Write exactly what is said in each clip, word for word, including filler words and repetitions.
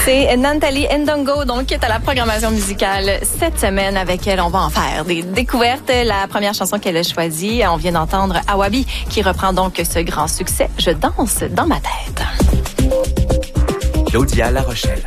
C'est Nathalie Ndongo, donc, qui est à la programmation musicale cette semaine. Avec elle, on va en faire des découvertes. La première chanson qu'elle a choisie, on vient d'entendre Awabi, qui reprend donc ce grand succès, Je danse dans ma tête. Claudia La Rochelle.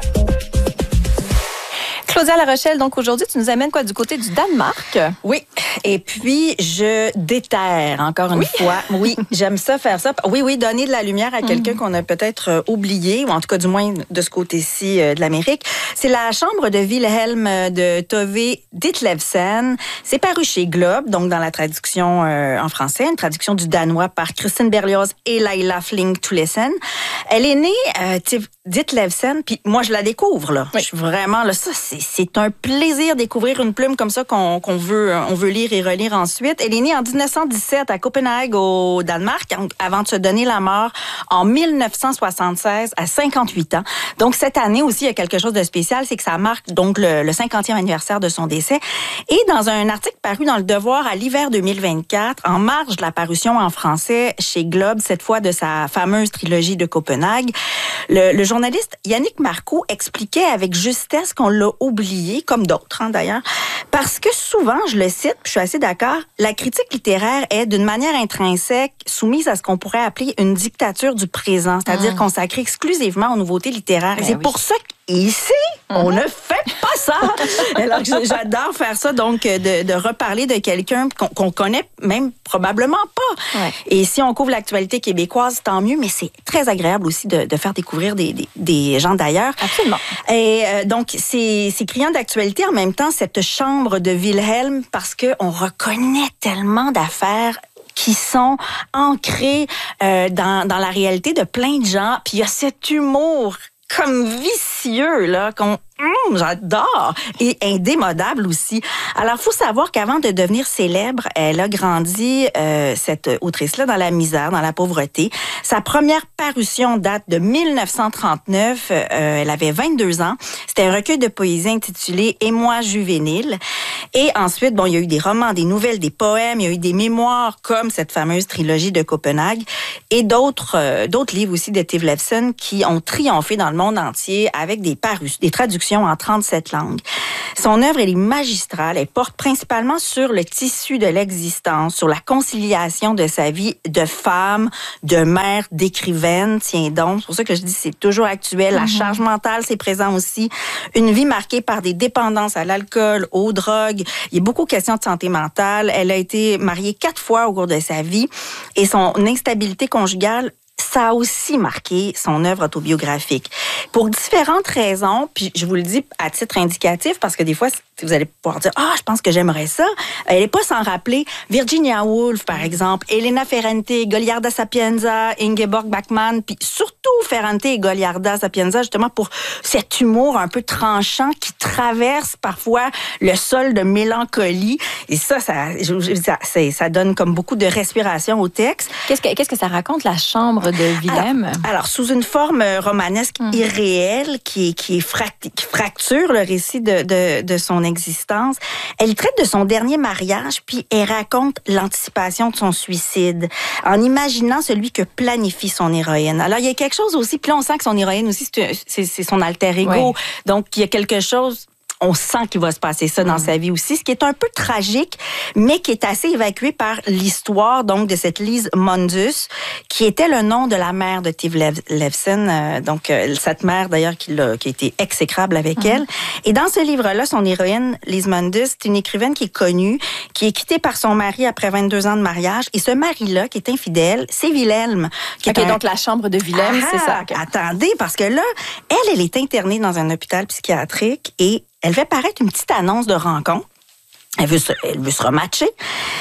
Claudia La Rochelle, donc aujourd'hui, tu nous amènes quoi du côté du Danemark? Oui, et puis je déterre encore une oui. fois. Oui, j'aime ça, faire ça. Oui, oui, donner de la lumière à quelqu'un mm. qu'on a peut-être euh, oublié, ou en tout cas du moins de ce côté-ci euh, de l'Amérique. C'est la chambre de Wilhelm de Tove Ditlevsen. C'est paru chez Globe, donc dans la traduction euh, en français, une traduction du danois par Kristin Berlioz et Laila Flink Tulesen. Elle est née euh, Ditlevsen, puis moi je la découvre là. Oui. Je suis vraiment là, ça c'est C'est un plaisir de découvrir une plume comme ça qu'on, qu'on veut, on veut lire et relire ensuite. Elle est née en dix-neuf cent dix-sept à Copenhague, au Danemark, avant de se donner la mort en dix-neuf cent soixante-seize à cinquante-huit ans. Donc, cette année aussi, il y a quelque chose de spécial, c'est que ça marque donc le, le cinquantième anniversaire de son décès. Et dans un article paru dans Le Devoir à l'hiver deux mille vingt-quatre, en marge de la parution en français chez Globe, cette fois de sa fameuse trilogie de Copenhague, le, le journaliste Yannick Marcoux expliquait avec justesse qu'on l'a oublié, comme d'autres hein, d'ailleurs, parce que souvent, je le cite, puis je suis assez d'accord, la critique littéraire est d'une manière intrinsèque soumise à ce qu'on pourrait appeler une dictature du présent, c'est-à-dire mmh. consacrée exclusivement aux nouveautés littéraires. Ben Et c'est oui. pour ça qu'ici, mmh. on ne fait pas ça. Alors j'adore faire ça, donc de, de reparler de quelqu'un qu'on, qu'on connaît même probablement pas. Ouais. Et si on couvre l'actualité québécoise, tant mieux, mais c'est très agréable aussi de, de faire découvrir des, des, des gens d'ailleurs. Absolument. Et euh, donc, c'est, c'est criant d'actualité en même temps, cette chambre de Wilhelm, parce qu'on reconnaît tellement d'affaires qui sont ancrées euh, dans, dans la réalité de plein de gens. Puis il y a cet humour comme vicieux, là, qu'on Mmh, j'adore! Et indémodable aussi. Alors, faut savoir qu'avant de devenir célèbre, elle a grandi, euh, cette autrice-là, dans la misère, dans la pauvreté. Sa première parution date de dix-neuf cent trente-neuf. Euh, elle avait vingt-deux ans. C'était un recueil de poésie intitulé « Émoi juvénile ». Et ensuite, bon, il y a eu des romans, des nouvelles, des poèmes, il y a eu des mémoires comme cette fameuse trilogie de Copenhague et d'autres, euh, d'autres livres aussi de Ditlevsen qui ont triomphé dans le monde entier avec des parus, des traductions en trente-sept langues. Son œuvre, elle est magistrale. Elle porte principalement sur le tissu de l'existence, sur la conciliation de sa vie de femme, de mère, d'écrivaine. Tiens donc, c'est pour ça que je dis c'est toujours actuel. Mm-hmm. La charge mentale, c'est présent aussi. Une vie marquée par des dépendances à l'alcool, aux drogues. Il y a beaucoup de questions de santé mentale. Elle a été mariée quatre fois au cours de sa vie et son instabilité conjugale, ça a aussi marqué son œuvre autobiographique. Pour différentes raisons, puis je vous le dis à titre indicatif, parce que des fois, vous allez pouvoir dire « Ah, je pense que j'aimerais ça ». Elle n'est pas sans rappeler Virginia Woolf, par exemple, Elena Ferrante, Goliarda Sapienza, Ingeborg Bachmann, puis surtout Ferrante et Goliarda Sapienza, justement pour cet humour un peu tranchant qui traverse parfois le sol de mélancolie. Et ça, ça, ça, ça, ça donne comme beaucoup de respiration au texte. Qu'est-ce que, qu'est-ce que ça raconte, la chambre de Wilhelm? Alors, alors sous une forme romanesque mmh. irréelle qui, qui, fract, qui fracture le récit de, de, de son existence, elle traite de son dernier mariage, puis elle raconte l'anticipation de son suicide, en imaginant celui que planifie son héroïne. Alors, il y a quelque chose aussi, puis là, on sent que son héroïne aussi, c'est, c'est, c'est son alter ego. Ouais. Donc, il y a quelque chose... On sent qu'il va se passer ça dans mmh. sa vie aussi, ce qui est un peu tragique, mais qui est assez évacué par l'histoire donc de cette Lise Mundus, qui était le nom de la mère de Ditlevsen, euh, donc euh, cette mère d'ailleurs qui, l'a, qui a été exécrable avec mmh. elle. Et dans ce livre-là, son héroïne, Lise Mundus, c'est une écrivaine qui est connue, qui est quittée par son mari après vingt-deux ans de mariage. Et ce mari-là, qui est infidèle, c'est Wilhelm. Qui OK, est un... donc la chambre de Wilhelm, ah, c'est ça. Okay. Attendez, parce que là, elle, elle est internée dans un hôpital psychiatrique et elle fait paraître une petite annonce de rencontre. Elle veut se, elle veut se rematcher.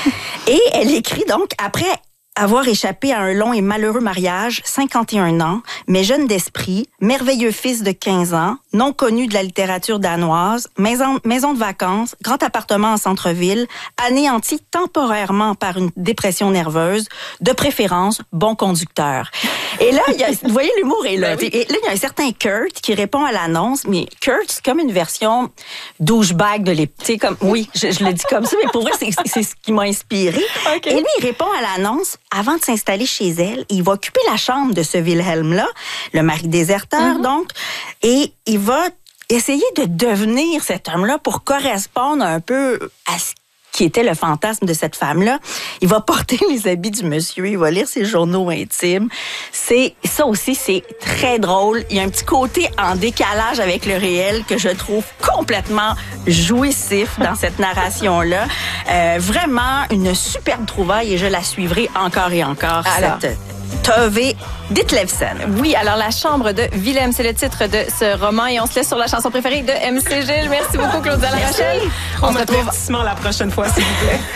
Et elle écrit donc, après avoir échappé à un long et malheureux mariage, cinquante et un ans, mais jeune d'esprit, merveilleux fils de quinze ans, non connu de la littérature danoise, maison, maison de vacances, grand appartement en centre-ville, anéanti temporairement par une dépression nerveuse, de préférence, bon conducteur. Et là, il y a, vous voyez, l'humour est là. Ben oui. Et là, il y a un certain Kurt qui répond à l'annonce, mais Kurt, c'est comme une version douchebag de l'époque. Tu sais, comme, oui, je, je le dis comme ça, mais pour vrai, c'est, c'est ce qui m'a inspiré. Okay. Et lui, il répond à l'annonce avant de s'installer chez elle, il va occuper la chambre de ce Wilhelm-là, le mari déserteur, mm-hmm. donc, et il va essayer de devenir cet homme-là pour correspondre un peu à ce qui était le fantasme de cette femme-là. Il va porter les habits du monsieur, il va lire ses journaux intimes. C'est, ça aussi, c'est très drôle. Il y a un petit côté en décalage avec le réel que je trouve complètement jouissif dans cette narration-là. Euh, vraiment une superbe trouvaille et je la suivrai encore et encore. Alors. Cette Tove Ditlevsen. Oui, alors La Chambre de Wilhelm, c'est le titre de ce roman et on se laisse sur la chanson préférée de M C Gilles. Merci beaucoup, Claudia La Rochelle. On, on se retrouve la prochaine fois, s'il vous plaît.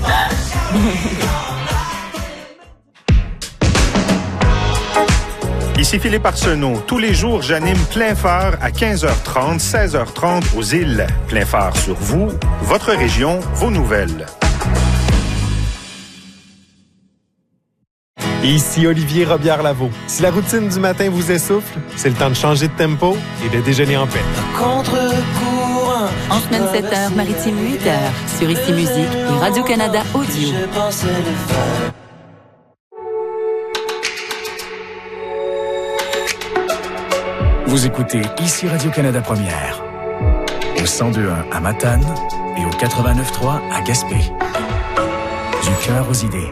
Ici Philippe Arsenault. Tous les jours, j'anime Plein Phare à quinze heures trente, seize heures trente aux îles. Plein Phare sur vous, votre région, vos nouvelles. Ici Olivier Robillard-Lavaux. Si la routine du matin vous essouffle, c'est le temps de changer de tempo et de déjeuner en paix. Contre-courant. En semaine sept heures, maritime huit heures, sur Ici Musique et Radio-Canada Audio. Vous écoutez Ici Radio-Canada Première, au cent deux point un à Matane et au quatre-vingt-neuf point trois à Gaspé. Du cœur aux idées.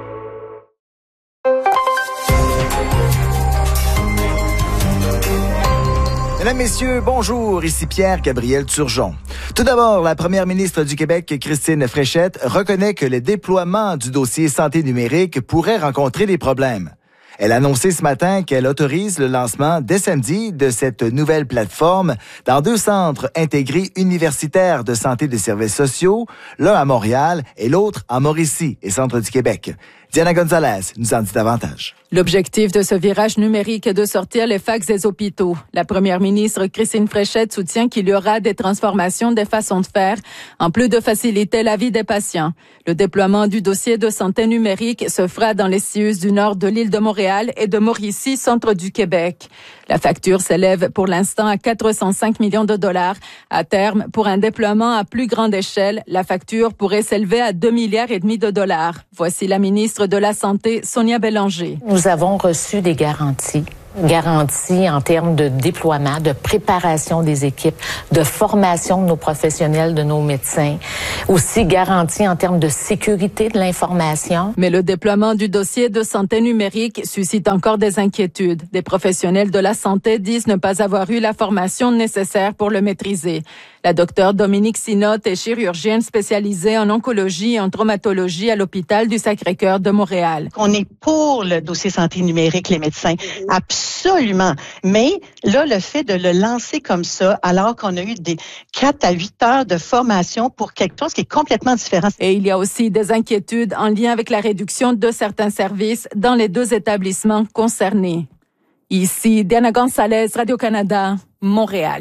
Mesdames, Messieurs, bonjour, ici Pierre-Gabriel Turgeon. Tout d'abord, la première ministre du Québec, Christine Fréchette, reconnaît que le déploiement du dossier santé numérique pourrait rencontrer des problèmes. Elle a annoncé ce matin qu'elle autorise le lancement dès samedi de cette nouvelle plateforme dans deux centres intégrés universitaires de santé et de services sociaux, l'un à Montréal et l'autre à Mauricie et centre du Québec. Diana Gonzalez nous en dit davantage. L'objectif de ce virage numérique est de sortir les fax des hôpitaux. La première ministre Christine Fréchette soutient qu'il y aura des transformations des façons de faire, en plus de faciliter la vie des patients. Le déploiement du dossier de santé numérique se fera dans les C I U S du nord de l'île de Montréal et de Mauricie, centre du Québec. La facture s'élève pour l'instant à quatre cent cinq millions de dollars. À terme, pour un déploiement à plus grande échelle, la facture pourrait s'élever à deux milliards et demi de dollars. Voici la ministre de la Santé, Sonia Bélanger. Nous avons reçu des garanties. Garanties en termes de déploiement, de préparation des équipes, de formation de nos professionnels, de nos médecins. Aussi garanties en termes de sécurité de l'information. Mais le déploiement du dossier de santé numérique suscite encore des inquiétudes. Des professionnels de la santé disent ne pas avoir eu la formation nécessaire pour le maîtriser. La docteure Dominique Sinotte est chirurgienne spécialisée en oncologie et en traumatologie à l'hôpital du Sacré-Cœur de Montréal. On est pour le dossier santé numérique, les médecins. Absolument. Mais là, le fait de le lancer comme ça, alors qu'on a eu des quatre à huit heures de formation pour quelque chose qui est complètement différent. Et il y a aussi des inquiétudes en lien avec la réduction de certains services dans les deux établissements concernés. Ici, Diana Gonzalez, Radio-Canada, Montréal.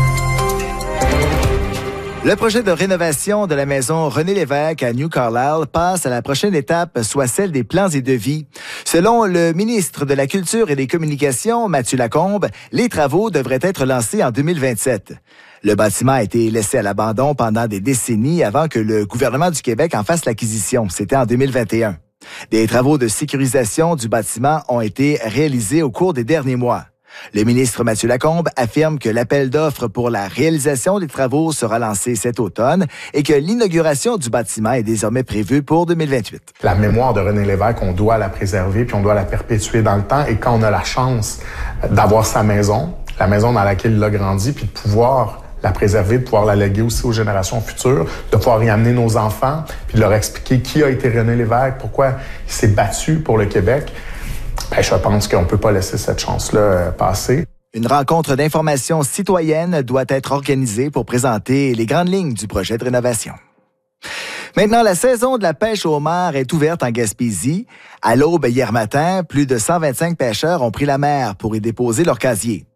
Le projet de rénovation de la maison René Lévesque à New Carlisle passe à la prochaine étape, soit celle des plans et devis. Selon le ministre de la Culture et des Communications, Mathieu Lacombe, les travaux devraient être lancés en deux mille vingt-sept. Le bâtiment a été laissé à l'abandon pendant des décennies avant que le gouvernement du Québec en fasse l'acquisition. C'était en deux mille vingt et un. Des travaux de sécurisation du bâtiment ont été réalisés au cours des derniers mois. Le ministre Mathieu Lacombe affirme que l'appel d'offres pour la réalisation des travaux sera lancé cet automne et que l'inauguration du bâtiment est désormais prévue pour deux mille vingt-huit. La mémoire de René Lévesque, on doit la préserver puis on doit la perpétuer dans le temps. Et quand on a la chance d'avoir sa maison, la maison dans laquelle il a grandi, puis de pouvoir la préserver, de pouvoir la léguer aussi aux générations futures, de pouvoir y amener nos enfants, puis de leur expliquer qui a été René Lévesque, pourquoi il s'est battu pour le Québec, ben, je pense qu'on ne peut pas laisser cette chance-là euh, passer. Une rencontre d'information citoyenne doit être organisée pour présenter les grandes lignes du projet de rénovation. Maintenant, la saison de la pêche au homard est ouverte en Gaspésie. À l'aube hier matin, plus de cent vingt-cinq pêcheurs ont pris la mer pour y déposer leur casier.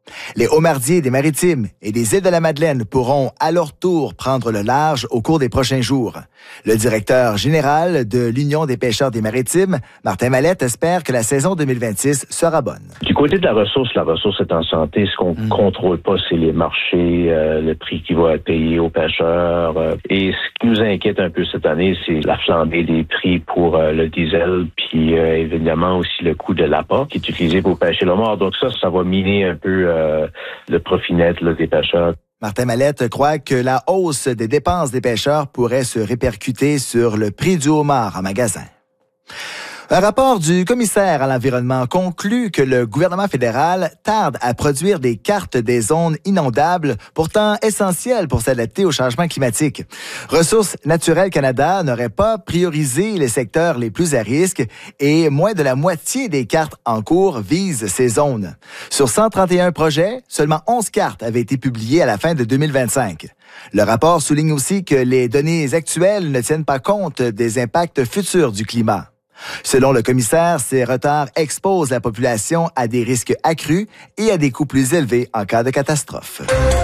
Les Hauts-Mardiers des Maritimes et des îles de la Madeleine pourront à leur tour prendre le large au cours des prochains jours. Le directeur général de l'Union des pêcheurs des Maritimes, Martin Mallette, espère que la saison deux mille vingt-six sera bonne. Du côté de la ressource, la ressource est en santé. Ce qu'on ne mmh. contrôle pas, c'est les marchés, euh, le prix qui va être payé aux pêcheurs. Euh, et ce qui nous inquiète un peu cette année, c'est la flambée des prix pour euh, le diesel, puis euh, évidemment aussi le coût de l'appât qui est utilisé pour pêcher le mort. Donc ça, ça va miner un peu euh, le profit net là, des pêcheurs. Martin Mallette croit que la hausse des dépenses des pêcheurs pourrait se répercuter sur le prix du homard en magasin. Un rapport du commissaire à l'environnement conclut que le gouvernement fédéral tarde à produire des cartes des zones inondables, pourtant essentielles pour s'adapter au changement climatique. Ressources naturelles Canada n'aurait pas priorisé les secteurs les plus à risque et moins de la moitié des cartes en cours visent ces zones. Sur cent trente et un projets, seulement onze cartes avaient été publiées à la fin de deux mille vingt-cinq. Le rapport souligne aussi que les données actuelles ne tiennent pas compte des impacts futurs du climat. Selon le commissaire, ces retards exposent la population à des risques accrus et à des coûts plus élevés en cas de catastrophe.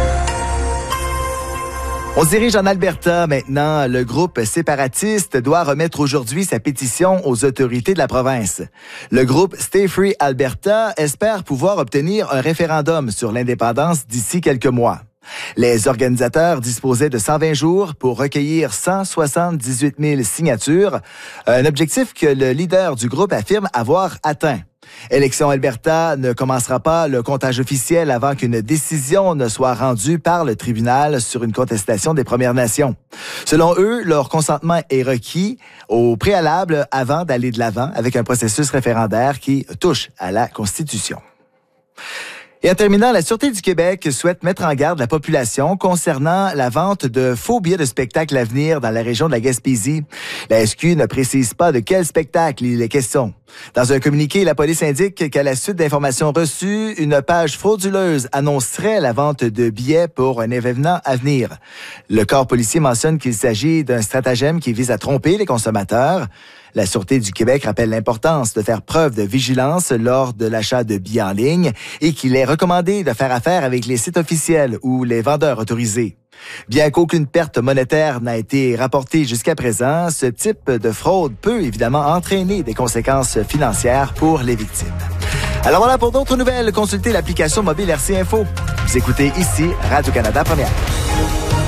On se dirige en Alberta maintenant. Le groupe séparatiste doit remettre aujourd'hui sa pétition aux autorités de la province. Le groupe Stay Free Alberta espère pouvoir obtenir un référendum sur l'indépendance d'ici quelques mois. Les organisateurs disposaient de cent vingt jours pour recueillir cent soixante-dix-huit mille signatures, un objectif que le leader du groupe affirme avoir atteint. Élection Alberta ne commencera pas le comptage officiel avant qu'une décision ne soit rendue par le tribunal sur une contestation des Premières Nations. Selon eux, leur consentement est requis au préalable avant d'aller de l'avant avec un processus référendaire qui touche à la Constitution. Et en terminant, la Sûreté du Québec souhaite mettre en garde la population concernant la vente de faux billets de spectacle à venir dans la région de la Gaspésie. La S Q ne précise pas de quel spectacle il est question. Dans un communiqué, la police indique qu'à la suite d'informations reçues, une page frauduleuse annoncerait la vente de billets pour un événement à venir. Le corps policier mentionne qu'il s'agit d'un stratagème qui vise à tromper les consommateurs. La Sûreté du Québec rappelle l'importance de faire preuve de vigilance lors de l'achat de billets en ligne et qu'il est recommandé de faire affaire avec les sites officiels ou les vendeurs autorisés. Bien qu'aucune perte monétaire n'a été rapportée jusqu'à présent, ce type de fraude peut évidemment entraîner des conséquences financières pour les victimes. Alors voilà, pour d'autres nouvelles, consultez l'application mobile R C Info. Vous écoutez ici Radio-Canada Première.